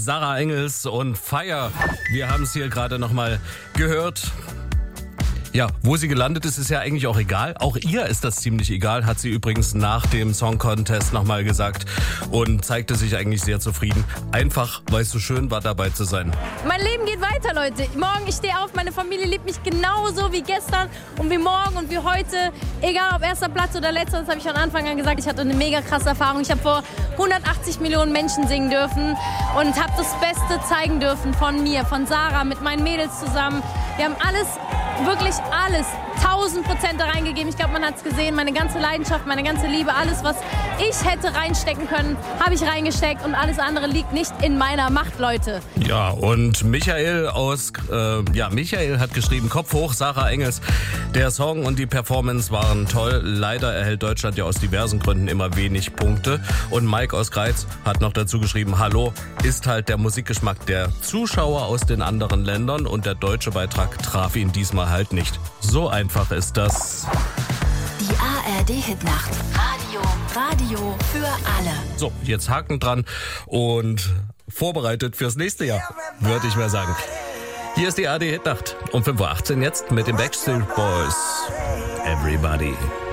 Sarah Engels und Fire. Wir haben es hier gerade nochmal gehört. Ja, wo sie gelandet ist, ist ja eigentlich auch egal. Auch ihr ist das ziemlich egal, hat sie übrigens nach dem Song Contest nochmal gesagt und zeigte sich eigentlich sehr zufrieden. Einfach, weil es so schön war, dabei zu sein. Mein Leben geht weiter, Leute. Morgen, ich stehe auf, meine Familie liebt mich genauso wie gestern und wie morgen und wie heute. Egal ob erster Platz oder letzter, das habe ich von Anfang an gesagt. Ich hatte eine mega krasse Erfahrung. Ich habe vor 180 Millionen Menschen singen dürfen und habe das Beste zeigen dürfen von mir, von Sarah, mit meinen Mädels zusammen. Wir haben alles, wirklich alles, 1000% da reingegeben. Ich glaube, man hat es gesehen, meine ganze Leidenschaft, meine ganze Liebe, alles, was ich hätte reinstecken können, habe ich reingesteckt und alles andere liegt nicht in meiner Macht, Leute. Ja, und Michael Michael hat geschrieben, Kopf hoch, Sarah Engels. Der Song und die Performance waren toll. Leider erhält Deutschland ja aus diversen Gründen immer wenig Punkte. Und Mike aus Greiz hat noch dazu geschrieben, hallo, ist halt der Musikgeschmack der Zuschauer aus den anderen Ländern und der deutsche Beitrag traf ihn diesmal halt nicht. So einfach ist das. Die ARD-Hitnacht. Radio für alle. So, jetzt Haken dran und vorbereitet fürs nächste Jahr, würde ich mal sagen. Hier ist die ARD-Hitnacht um 5:18 Uhr jetzt mit den Backstreet Boys. Everybody.